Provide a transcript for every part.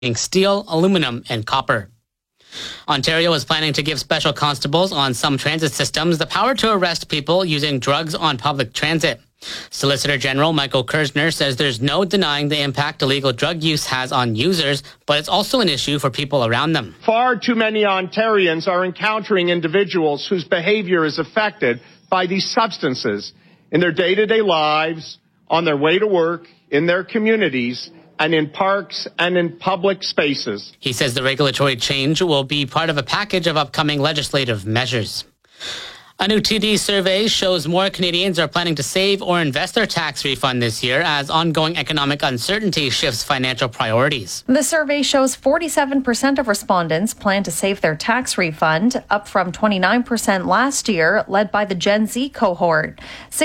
steel, aluminum, and copper. Ontario is planning to give special constables on some transit systems the power to arrest people using drugs on public transit. Solicitor General Michael Kersner says there's no denying the impact illegal drug use has on users, but it's also an issue for people around them. Far too many Ontarians are encountering individuals whose behavior is affected by these substances in their day-to-day lives, on their way to work, in their communities, and in parks and in public spaces. He says the regulatory change will be part of a package of upcoming legislative measures. A new TD survey shows more Canadians are planning to save or invest their tax refund this year as ongoing economic uncertainty shifts financial priorities. The survey shows 47% of respondents plan to save their tax refund, up from 29% last year, led by the Gen Z cohort.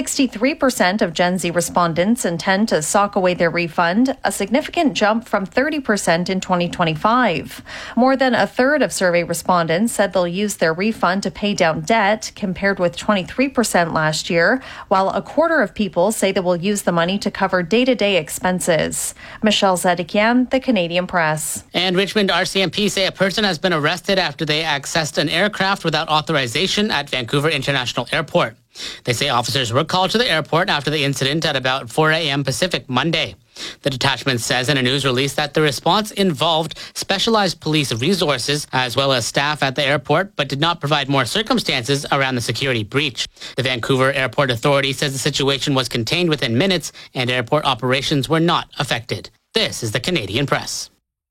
63% of Gen Z respondents intend to sock away their refund, a significant jump from 30% in 2025. More than a third of survey respondents said they'll use their refund to pay down debt, compared with 23% last year, while a quarter of people say they will use the money to cover day-to-day expenses. Michelle Zedekian, The Canadian Press. And Richmond RCMP say a person has been arrested after they accessed an aircraft without authorization at Vancouver International Airport. They say officers were called to the airport after the incident at about 4 a.m. Pacific Monday. The detachment says in a news release that the response involved specialized police resources as well as staff at the airport, but did not provide more circumstances around the security breach. The Vancouver Airport Authority says the situation was contained within minutes and airport operations were not affected. This is the Canadian Press.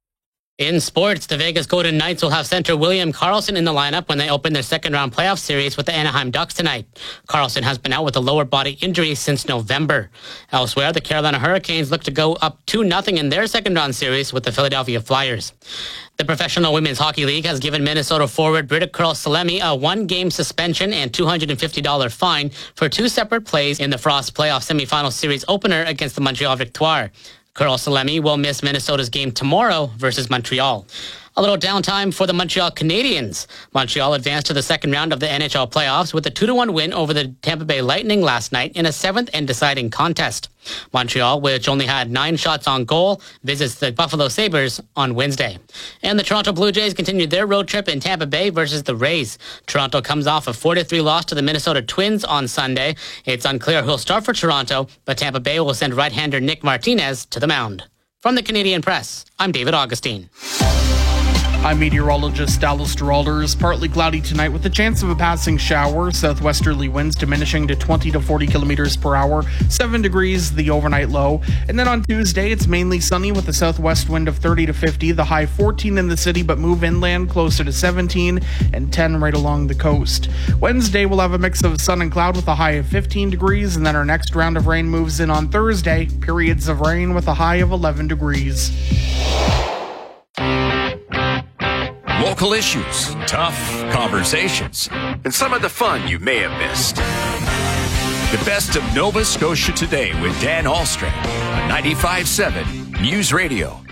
In sports, the Vegas Golden Knights will have center William Karlsson in the lineup when they open their second-round playoff series with the Anaheim Ducks tonight. Karlsson has been out with a lower body injury since November. Elsewhere, the Carolina Hurricanes look to go up 2-0 in their second-round series with the Philadelphia Flyers. The Professional Women's Hockey League has given Minnesota forward Britta Curl-Salemi a one-game suspension and $250 fine for two separate plays in the Frost playoff semifinal series opener against the Montreal Victoire. Curl-Salemi will miss Minnesota's game tomorrow versus Montreal. A little downtime for the Montreal Canadiens. Montreal advanced to the second round of the NHL playoffs with a 2-1 win over the Tampa Bay Lightning last night in a seventh and deciding contest. Montreal, which only had 9 shots on goal, visits the Buffalo Sabres on Wednesday. And the Toronto Blue Jays continued their road trip in Tampa Bay versus the Rays. Toronto comes off a 4-3 loss to the Minnesota Twins on Sunday. It's unclear who'll start for Toronto, but Tampa Bay will send right-hander Nick Martinez to the mound. From the Canadian Press, I'm David Augustine. I'm meteorologist Dallas Geralders. Partly cloudy tonight with a chance of a passing shower. Southwesterly winds diminishing to 20 to 40 kilometers per hour. 7 degrees, the overnight low. And then on Tuesday, it's mainly sunny with a southwest wind of 30 to 50. The high 14 in the city, but move inland closer to 17 and 10 right along the coast. Wednesday, we'll have a mix of sun and cloud with a high of 15 degrees. And then our next round of rain moves in on Thursday. Periods of rain with a high of 11 degrees. Local issues, tough conversations, and some of the fun you may have missed. The best of Nova Scotia Today with Dan Ahlstrom on 95.7 News Radio.